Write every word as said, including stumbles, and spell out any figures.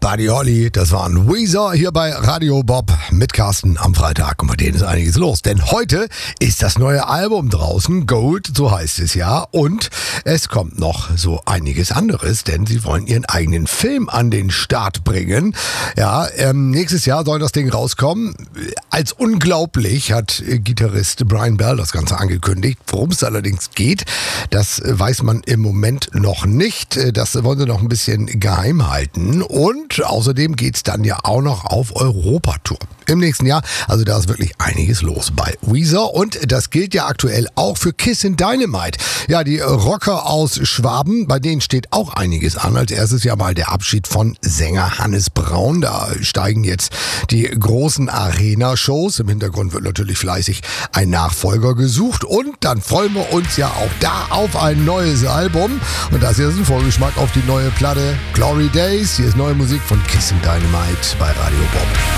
Buddy Holly, das waren Weezer hier bei Radio Bob mit Carsten am Freitag. Und bei denen ist einiges los, denn heute ist das neue Album draußen, Gold, so heißt es ja. Und es kommt noch so einiges anderes, denn sie wollen ihren eigenen Film an den Start bringen. Ja, ähm, nächstes Jahr soll das Ding rauskommen. Als unglaublich hat äh, Gitarrist Brian Bell das Ganze angekündigt. Worum es allerdings geht, das äh, weiß man im Moment noch nicht. Äh, das wollen sie noch ein bisschen geheim halten. Und außerdem geht's dann ja auch noch auf Europatour im nächsten Jahr. Also da ist wirklich einiges los bei Weezer. Und das gilt ja aktuell auch für Kissin' Dynamite. Ja, die Rocker aus Schwaben, bei denen steht auch einiges an. Als erstes ja mal der Abschied von Sänger Hannes Braun. Da steigen jetzt die großen Arena-Shows. Im Hintergrund wird natürlich fleißig ein Nachfolger gesucht. Und dann freuen wir uns ja auch da auf ein neues Album. Und das hier ist ein Vorgeschmack auf die neue Platte Glory Days. Hier ist neue Musik von Kissin' Dynamite bei Radio Bob.